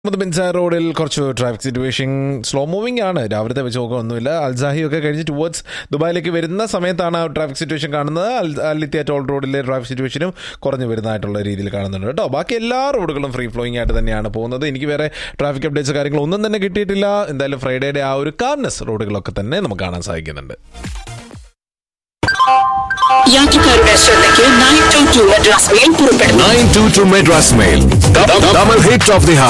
ബിൻസാർ റോഡിൽ കുറച്ച് traffic situation slow moving ആണ്. രാവിലത്തെ വെച്ച് നോക്കുകയൊന്നുമില്ല. അൽസാഹി ഒക്കെ കഴിഞ്ഞ് ടുവേർഡ്സ് ദുബായിലേക്ക് വരുന്ന സമയത്താണ് ആ ട്രാഫിക് സിറ്റുവേഷൻ കാണുന്നത്. അലിത്യ ടോൾ റോഡിലെ ട്രാഫിക് സിറ്റുവേഷനും കുറഞ്ഞു വരുന്നതായിട്ടുള്ള രീതിയിൽ കാണുന്നുണ്ട് കേട്ടോ. ബാക്കി എല്ലാ റോഡുകളും ഫ്രീ ഫ്ലോയിങ് ആയിട്ട് തന്നെയാണ് പോകുന്നത്. എനിക്ക് വേറെ ട്രാഫിക് അപ്ഡേറ്റ്സ് കാര്യങ്ങളൊന്നും തന്നെ കിട്ടിയിട്ടില്ല. എന്തായാലും ഫ്രൈഡേയുടെ ആ ഒരു കാർനെസ് റോഡുകളൊക്കെ തന്നെ നമുക്ക് കാണാൻ സാധിക്കുന്നുണ്ട്. യാത്രക്കാരുടെ ശ്രദ്ധയ്ക്ക് 922 മദ്രാസ് മെയിൽ പുറപ്പെടുന്നു. 922 Madras Mail. Double hit of the hour.